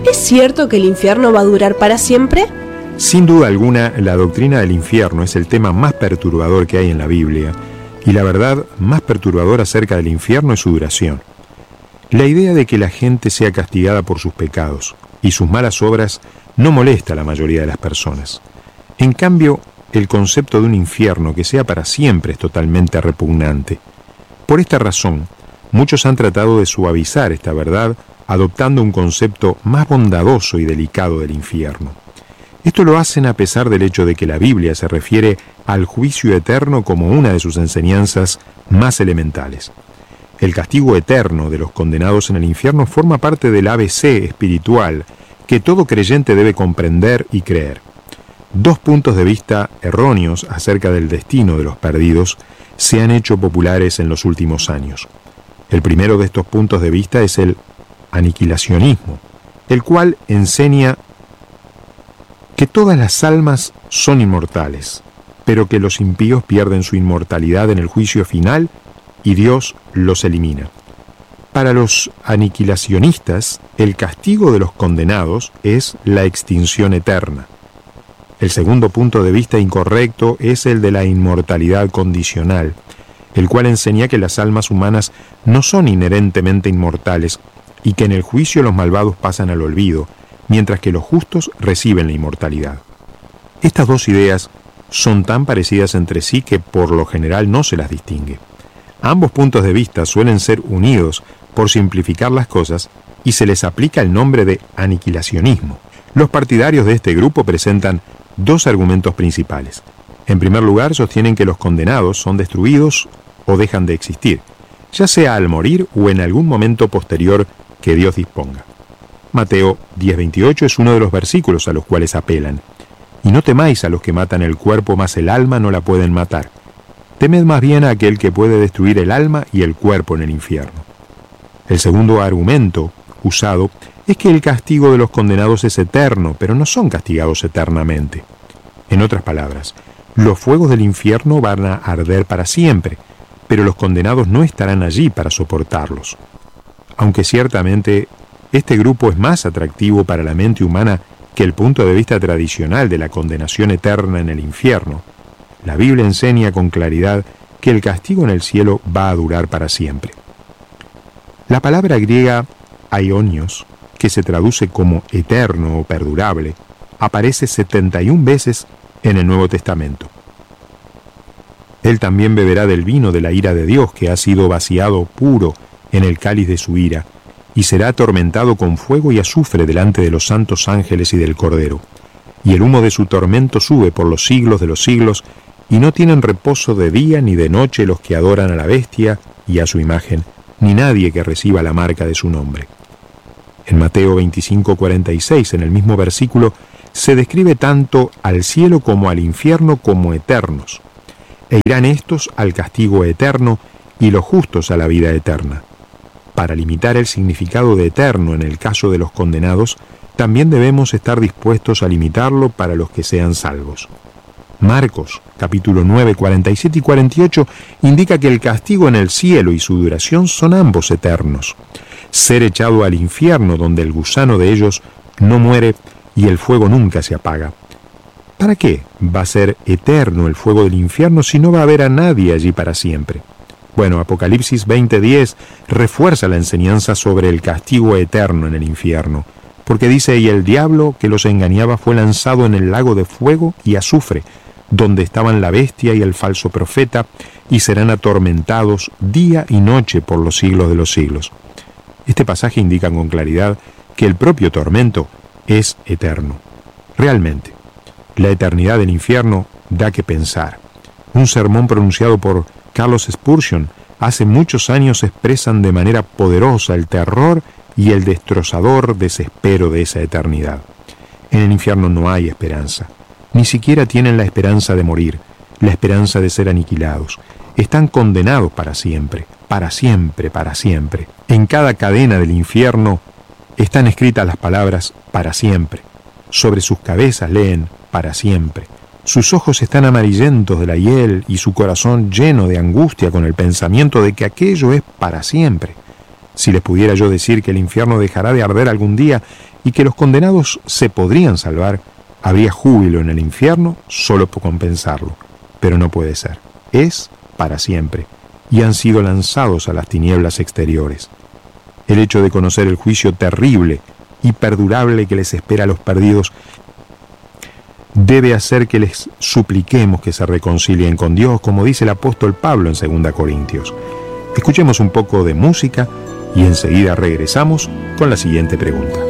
¿Es cierto que el infierno va a durar para siempre? Sin duda alguna, la doctrina del infierno es el tema más perturbador que hay en la Biblia, y la verdad más perturbadora acerca del infierno es su duración. La idea de que la gente sea castigada por sus pecados y sus malas obras no molesta a la mayoría de las personas. En cambio, el concepto de un infierno que sea para siempre es totalmente repugnante. Por esta razón, muchos han tratado de suavizar esta verdad adoptando un concepto más bondadoso y delicado del infierno. Esto lo hacen a pesar del hecho de que la Biblia se refiere al juicio eterno como una de sus enseñanzas más elementales. El castigo eterno de los condenados en el infierno forma parte del ABC espiritual que todo creyente debe comprender y creer. Dos puntos de vista erróneos acerca del destino de los perdidos se han hecho populares en los últimos años. El primero de estos puntos de vista es el aniquilacionismo, el cual enseña que todas las almas son inmortales, pero que los impíos pierden su inmortalidad en el juicio final y Dios los elimina. Para los aniquilacionistas, el castigo de los condenados es la extinción eterna. El segundo punto de vista incorrecto es el de la inmortalidad condicional, el cual enseña que las almas humanas no son inherentemente inmortales y que en el juicio los malvados pasan al olvido, mientras que los justos reciben la inmortalidad. Estas dos ideas son tan parecidas entre sí que por lo general no se las distingue. Ambos puntos de vista suelen ser unidos por simplificar las cosas y se les aplica el nombre de aniquilacionismo. Los partidarios de este grupo presentan dos argumentos principales. En primer lugar, sostienen que los condenados son destruidos o dejan de existir, ya sea al morir o en algún momento posterior que Dios disponga. Mateo 10:28 es uno de los versículos a los cuales apelan. Y no temáis a los que matan el cuerpo, mas el alma no la pueden matar. Temed más bien a aquel que puede destruir el alma y el cuerpo en el infierno. El segundo argumento usado es que el castigo de los condenados es eterno, pero no son castigados eternamente. En otras palabras, los fuegos del infierno van a arder para siempre, pero los condenados no estarán allí para soportarlos. Aunque ciertamente este grupo es más atractivo para la mente humana que el punto de vista tradicional de la condenación eterna en el infierno, la Biblia enseña con claridad que el castigo en el cielo va a durar para siempre. La palabra griega aionios, que se traduce como eterno o perdurable, aparece 71 veces en el Nuevo Testamento. Él también beberá del vino de la ira de Dios, que ha sido vaciado puro en el cáliz de su ira, y será atormentado con fuego y azufre delante de los santos ángeles y del Cordero. Y el humo de su tormento sube por los siglos de los siglos, y no tienen reposo de día ni de noche los que adoran a la bestia y a su imagen, ni nadie que reciba la marca de su nombre. En Mateo 25:46, en el mismo versículo, se describe tanto al cielo como al infierno como eternos. E irán estos al castigo eterno y los justos a la vida eterna. Para limitar el significado de eterno en el caso de los condenados, también debemos estar dispuestos a limitarlo para los que sean salvos. Marcos, capítulo 9, 47 y 48, indica que el castigo en el cielo y su duración son ambos eternos. Ser echado al infierno donde el gusano de ellos no muere y el fuego nunca se apaga. ¿Para qué va a ser eterno el fuego del infierno si no va a haber a nadie allí para siempre? Bueno, Apocalipsis 20:10 refuerza la enseñanza sobre el castigo eterno en el infierno, porque dice, y el diablo que los engañaba fue lanzado en el lago de fuego y azufre, donde estaban la bestia y el falso profeta, y serán atormentados día y noche por los siglos de los siglos. Este pasaje indica con claridad que el propio tormento es eterno. Realmente, la eternidad del infierno da que pensar. Un sermón pronunciado por Carlos Spurgeon hace muchos años expresan de manera poderosa el terror y el destrozador desespero de esa eternidad. En el infierno no hay esperanza. Ni siquiera tienen la esperanza de morir, la esperanza de ser aniquilados. Están condenados para siempre, para siempre, para siempre. En cada cadena del infierno están escritas las palabras para siempre. Sobre sus cabezas leen para siempre. Sus ojos están amarillentos de la hiel y su corazón lleno de angustia con el pensamiento de que aquello es para siempre. Si les pudiera yo decir que el infierno dejará de arder algún día y que los condenados se podrían salvar, habría júbilo en el infierno solo por compensarlo. Pero no puede ser. Es para siempre, y han sido lanzados a las tinieblas exteriores. El hecho de conocer el juicio terrible y perdurable que les espera a los perdidos debe hacer que les supliquemos que se reconcilien con Dios, como dice el apóstol Pablo en 2 Corintios. Escuchemos un poco de música y enseguida regresamos con la siguiente pregunta.